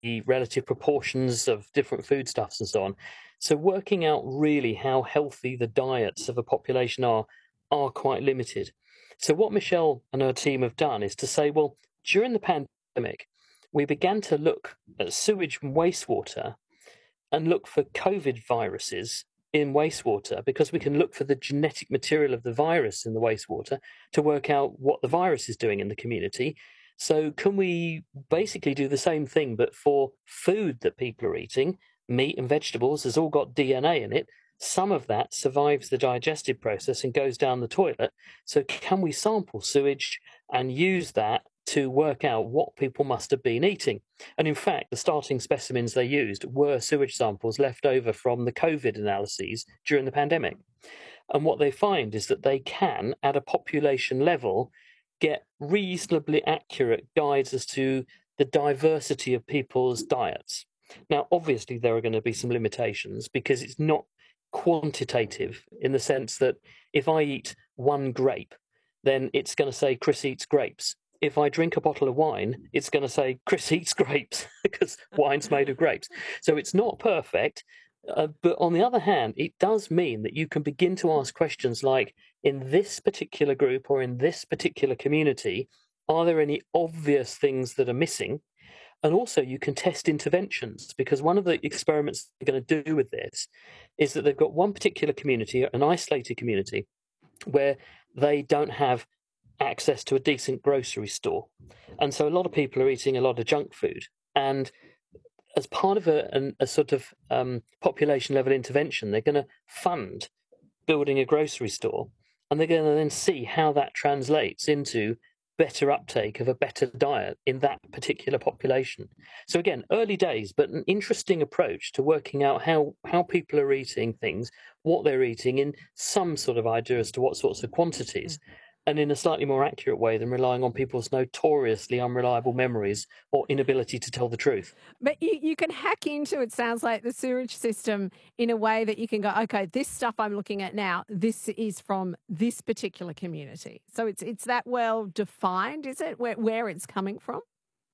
relative proportions of different foodstuffs and so on. So working out really how healthy the diets of a population are quite limited. So what Michelle and her team have done is to say, well, during the pandemic, we began to look at sewage and wastewater and look for COVID viruses in wastewater, because we can look for the genetic material of the virus in the wastewater to work out what the virus is doing in the community. So can we basically do the same thing, but for food that people are eating, meat and vegetables, has all got DNA in it. Some of that survives the digestive process and goes down the toilet. So can we sample sewage and use that to work out what people must have been eating? And in fact, the starting specimens they used were sewage samples left over from the COVID analyses during the pandemic. And what they find is that they can, at a population level, get reasonably accurate guides as to the diversity of people's diets. Now, obviously, there are going to be some limitations because it's not quantitative in the sense that if I eat one grape, then it's going to say Chris eats grapes. If I drink a bottle of wine, it's going to say Chris eats grapes because wine's made of grapes. So it's not perfect. But on the other hand, it does mean that you can begin to ask questions like, in this particular group or in this particular community, are there any obvious things that are missing? And also you can test interventions, because one of the experiments they're going to do with this is that they've got one particular community, an isolated community, where they don't have access to a decent grocery store. And so a lot of people are eating a lot of junk food. And as part of a sort of population level intervention, they're going to fund building a grocery store, and they're going to then see how that translates into better uptake of a better diet in that particular population. So again, early days, but an interesting approach to working out how people are eating things, what they're eating, in some sort of idea as to what sorts of quantities, and in a slightly more accurate way than relying on people's notoriously unreliable memories or inability to tell the truth. But you can hack into, it sounds like, the sewage system in a way that you can go, okay, this stuff I'm looking at now, this is from this particular community. So it's that well defined, is it, where it's coming from?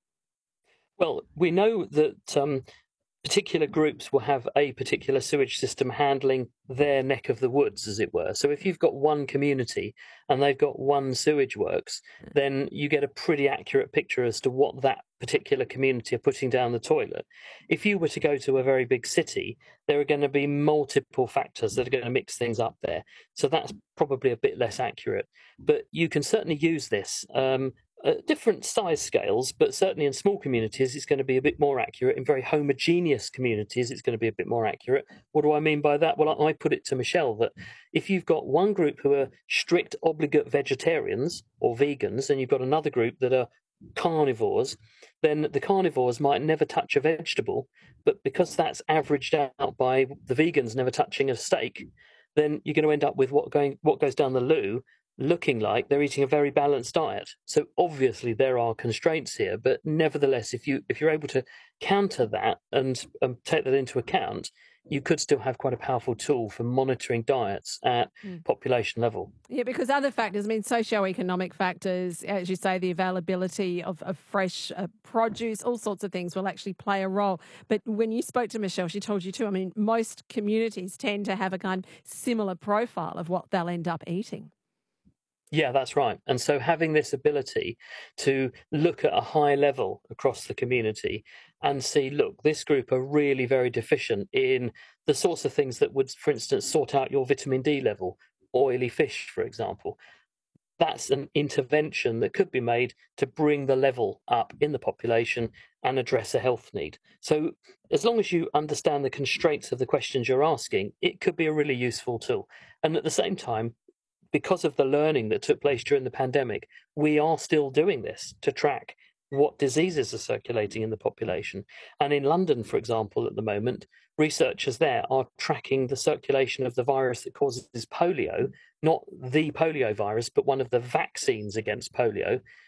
Well, we know that particular groups will have a particular sewage system handling their neck of the woods, as it were. So if you've got one community and they've got one sewage works, then you get a pretty accurate picture as to what that particular community are putting down the toilet. If you were to go to a very big city, there are going to be multiple factors that are going to mix things up there. So that's probably a bit less accurate. But you can certainly use this. Different size scales, but certainly in small communities, it's going to be a bit more accurate. In very homogeneous communities, it's going to be a bit more accurate. What do I mean by that? Well, I put it to Michelle that if you've got one group who are strict, obligate vegetarians or vegans, and you've got another group that are carnivores, then the carnivores might never touch a vegetable, but because that's averaged out by the vegans never touching a steak, then you're going to end up with what goes down the loo looking like they're eating a very balanced diet. So obviously there are constraints here, but nevertheless, if you're able to counter that and take that into account, you could still have quite a powerful tool for monitoring diets at population level. Yeah, because other factors, I mean, socioeconomic factors, as you say, the availability of fresh produce, all sorts of things will actually play a role. But when you spoke to Michelle, she told you too, I mean, most communities tend to have a kind of similar profile of what they'll end up eating. Yeah, that's right. And so having this ability to look at a high level across the community and see, look, this group are really very deficient in the sorts of things that would, for instance, sort out your vitamin D level, oily fish, for example. That's an intervention that could be made to bring the level up in the population and address a health need. So as long as you understand the constraints of the questions you're asking, it could be a really useful tool. And at the same time, because of the learning that took place during the pandemic, we are still doing this to track what diseases are circulating in the population. And in London, for example, at the moment, researchers there are tracking the circulation of the virus that causes polio, not the polio virus, but one of the vaccines against polio,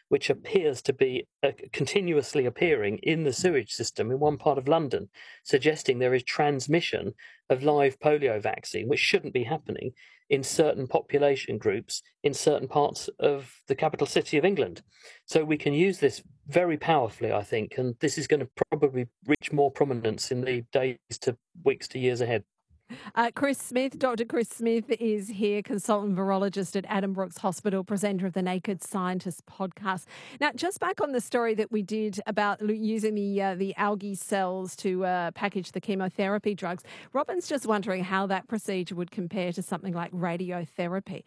which appears to be continuously appearing in the sewage system in one part of London, suggesting there is transmission of live polio vaccine, which shouldn't be happening in certain population groups in certain parts of the capital city of England. So we can use this very powerfully, I think, and this is going to probably reach more prominence in the days to weeks to years ahead. Chris Smith, Dr. Chris Smith is here, consultant virologist at Addenbrooke's Hospital, presenter of the Naked Scientist podcast. Now, just back on the story that we did about using the algae cells to package the chemotherapy drugs, Robin's just wondering how that procedure would compare to something like radiotherapy.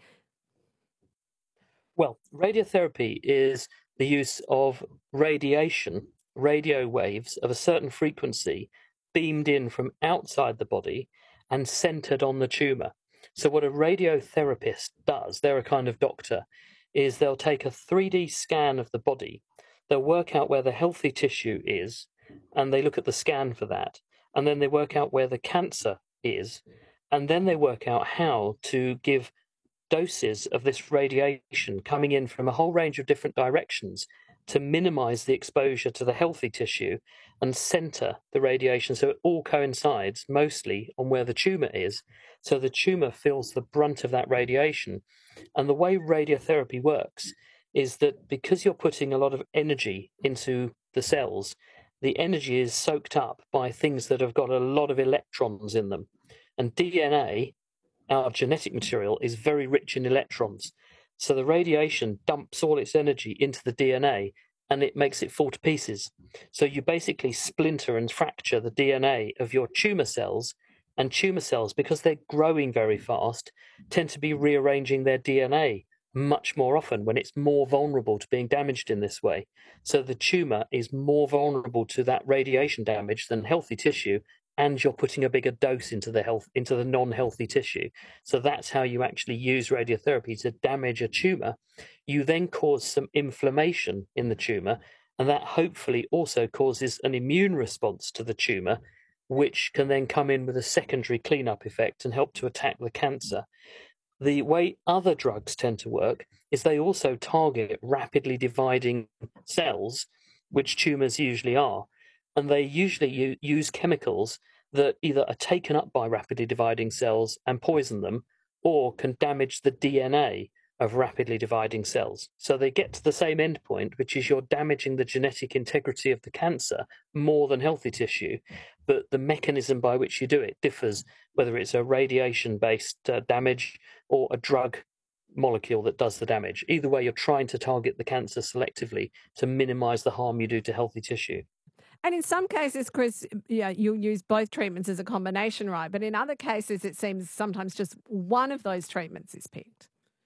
Well, radiotherapy is the use of radiation, radio waves of a certain frequency beamed in from outside the body and centered on the tumor. So what a radiotherapist does, they're a kind of doctor, is they'll take a 3D scan of the body, they'll work out where the healthy tissue is, and they look at the scan for that, and then they work out where the cancer is, and then they work out how to give doses of this radiation coming in from a whole range of different directions to minimize the exposure to the healthy tissue and center the radiation so it all coincides mostly on where the tumor is, so the tumor feels the brunt of that radiation. And the way radiotherapy works is that because you're putting a lot of energy into the cells, the energy is soaked up by things that have got a lot of electrons in them. And DNA, our genetic material, is very rich in electrons. So the radiation dumps all its energy into the DNA and it makes it fall to pieces. So you basically splinter and fracture the DNA of your tumor cells, and tumor cells, because they're growing very fast, tend to be rearranging their DNA much more often when it's more vulnerable to being damaged in this way. So the tumor is more vulnerable to that radiation damage than healthy tissue, and you're putting a bigger dose into the non-healthy tissue. So that's how you actually use radiotherapy to damage a tumor. You then cause some inflammation in the tumor, and that hopefully also causes an immune response to the tumor, which can then come in with a secondary cleanup effect and help to attack the cancer. The way other drugs tend to work is they also target rapidly dividing cells, which tumors usually are. And they usually use chemicals that either are taken up by rapidly dividing cells and poison them, or can damage the DNA of rapidly dividing cells. So they get to the same endpoint, which is you're damaging the genetic integrity of the cancer more than healthy tissue. But the mechanism by which you do it differs, whether it's a radiation-based damage or a drug molecule that does the damage. Either way, you're trying to target the cancer selectively to minimize the harm you do to healthy tissue. And in some cases, Chris, you'll use both treatments as a combination, right? But in other cases, it seems sometimes just one of those treatments is picked.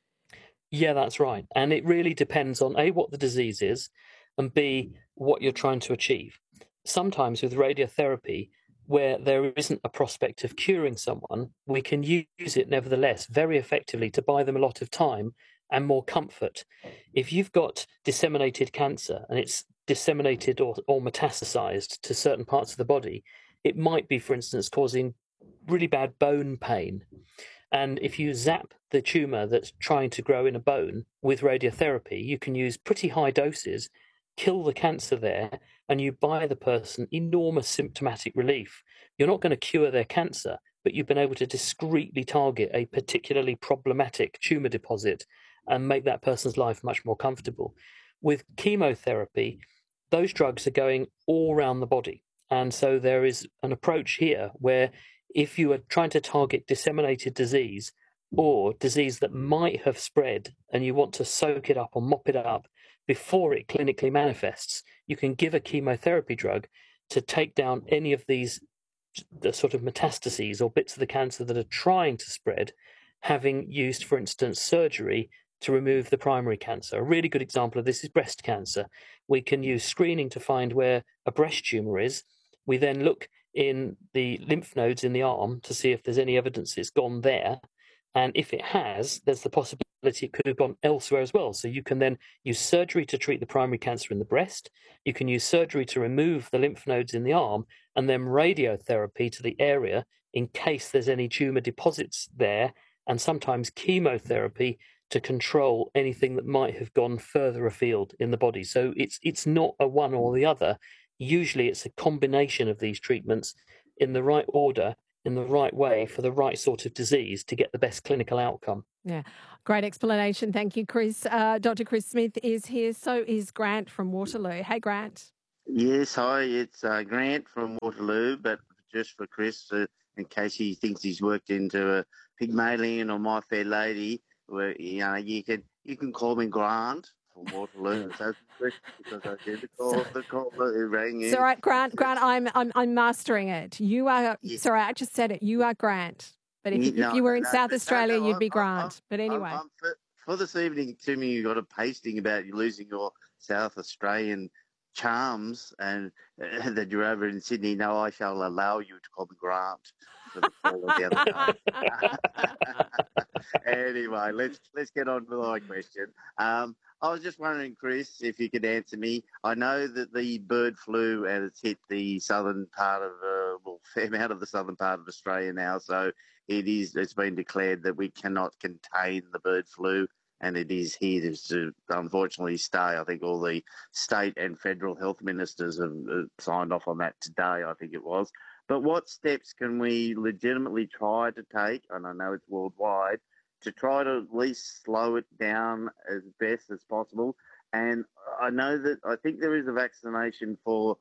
Yeah, that's right. And it really depends on A, what the disease is, and B, what you're trying to achieve. Sometimes with radiotherapy, where there isn't a prospect of curing someone, we can use it nevertheless very effectively to buy them a lot of time and more comfort. If you've got disseminated cancer and it's disseminated or metastasized to certain parts of the body, it might be, for instance, causing really bad bone pain. And if you zap the tumor that's trying to grow in a bone with radiotherapy, you can use pretty high doses, kill the cancer there, and you buy the person enormous symptomatic relief. You're not going to cure their cancer, but you've been able to discreetly target a particularly problematic tumor deposit and make that person's life much more comfortable. With chemotherapy, those drugs are going all around the body. And so there is an approach here where if you are trying to target disseminated disease or disease that might have spread and you want to soak it up or mop it up before it clinically manifests, you can give a chemotherapy drug to take down any of these the sort of metastases or bits of the cancer that are trying to spread, having used, for instance, surgery to remove the primary cancer. A really good example of this is breast cancer. We can use screening to find where a breast tumor is. We then look in the lymph nodes in the arm to see if there's any evidence it's gone there. And if it has, there's the possibility it could have gone elsewhere as well. So you can then use surgery to treat the primary cancer in the breast. You can use surgery to remove the lymph nodes in the arm, and then radiotherapy to the area in case there's any tumor deposits there, and sometimes chemotherapy to control anything that might have gone further afield in the body. So it's not a one or the other. Usually it's a combination of these treatments in the right order, in the right way for the right sort of disease to get the best clinical outcome. Yeah, great explanation. Thank you, Chris. Dr. Chris Smith is here. So is Grant from Waterloo. Hey, Grant. Yes, hi, it's Grant from Waterloo, but just for Chris, in case he thinks he's worked into a Pygmalion or My Fair Lady, where you can call me Grant from Waterloo. So because I did the call it rang in. So, right, Grant, I'm mastering it. You are. Yeah. Sorry, I just said it. You are Grant. But if you were in South Australia, you'd be Grant. But anyway, for this evening, Timmy, you got a pasting about you losing your South Australian charms and that you're over in Sydney. No, I shall allow you to call me Grant for the call of the other day. Anyway, let's get on with my question. I was just wondering, Chris, if you could answer me. I know that the bird flu has hit the southern part of, fair amount of the southern part of Australia now. So it's been declared that we cannot contain the bird flu, and it is here to unfortunately stay. I think all the state and federal health ministers have signed off on that today, I think it was. But what steps can we legitimately try to take, and I know it's worldwide, to try to at least slow it down as best as possible? And I know that I think there is a vaccination for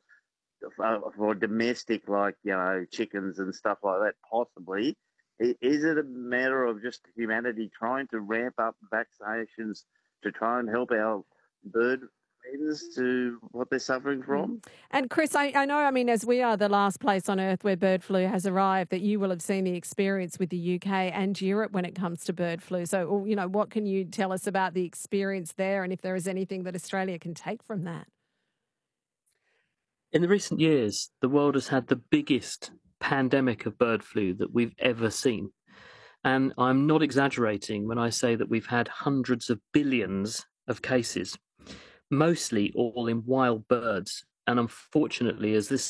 domestic, like, chickens and stuff like that, possibly. Is it a matter of just humanity trying to ramp up vaccinations to try and help our bird friends to what they're suffering from? And Chris, I know, as we are the last place on earth where bird flu has arrived, that you will have seen the experience with the UK and Europe when it comes to bird flu. So, what can you tell us about the experience there, and if there is anything that Australia can take from that? In the recent years, the world has had the biggest pandemic of bird flu that we've ever seen. And I'm not exaggerating when I say that we've had hundreds of billions of cases, mostly all in wild birds. And unfortunately,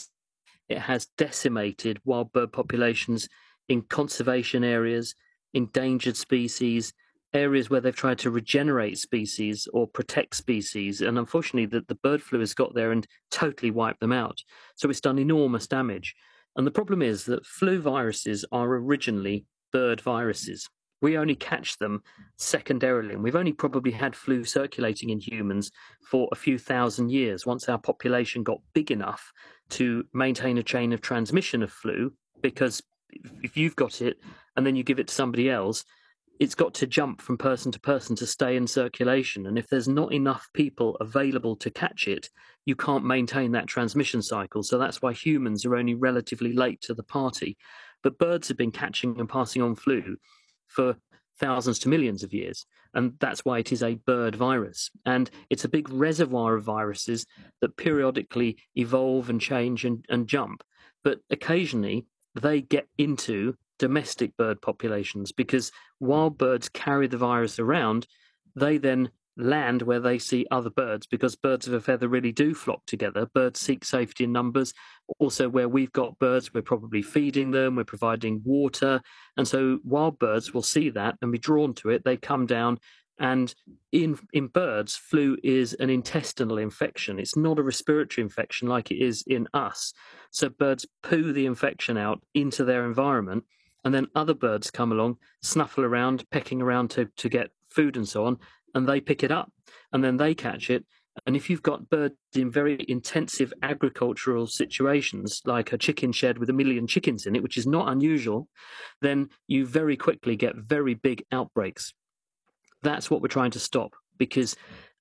it has decimated wild bird populations in conservation areas, endangered species, areas where they've tried to regenerate species or protect species. And unfortunately, the bird flu has got there and totally wiped them out. So it's done enormous damage. And the problem is that flu viruses are originally bird viruses. We only catch them secondarily, and we've only probably had flu circulating in humans for a few thousand years. Once our population got big enough to maintain a chain of transmission of flu, because if you've got it and then you give it to somebody else, it's got to jump from person to person to stay in circulation. And if there's not enough people available to catch it, you can't maintain that transmission cycle. So that's why humans are only relatively late to the party. But birds have been catching and passing on flu for thousands to millions of years. And that's why it is a bird virus. And it's a big reservoir of viruses that periodically evolve and change and jump. But occasionally they get into domestic bird populations, because wild birds carry the virus around. They then land where they see other birds, because birds of a feather really do flock together. Birds seek safety in numbers. Also, where we've got birds, we're probably feeding them, we're providing water. And so wild birds will see that and be drawn to it. They come down. And in birds, flu is an intestinal infection. It's not a respiratory infection like it is in us. So birds poo the infection out into their environment. And then other birds come along, snuffle around, pecking around to get food and so on, and they pick it up, and then they catch it. And if you've got birds in very intensive agricultural situations, like a chicken shed with 1 million chickens in it, which is not unusual, then you very quickly get very big outbreaks. That's what we're trying to stop, because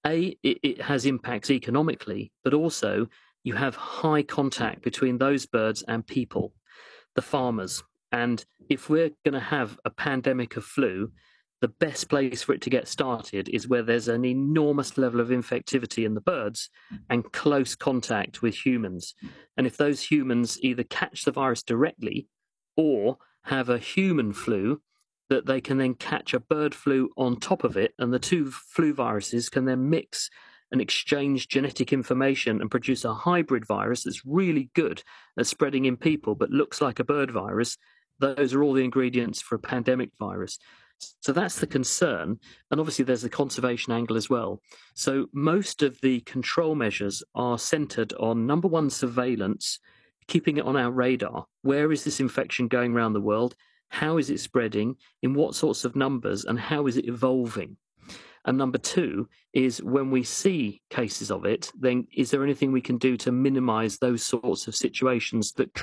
it has impacts economically, but also you have high contact between those birds and people, the farmers. And if we're going to have a pandemic of flu, the best place for it to get started is where there's an enormous level of infectivity in the birds and close contact with humans. And if those humans either catch the virus directly or have a human flu, that they can then catch a bird flu on top of it, and the two flu viruses can then mix and exchange genetic information and produce a hybrid virus that's really good at spreading in people but looks like a bird virus. Those are all the ingredients for a pandemic virus. So that's the concern. And obviously, there's the conservation angle as well. So most of the control measures are centered on number one, surveillance, keeping it on our radar. Where is this infection going around the world? How is it spreading? In what sorts of numbers? And how is it evolving? And number two is when we see cases of it, then is there anything we can do to minimize those sorts of situations that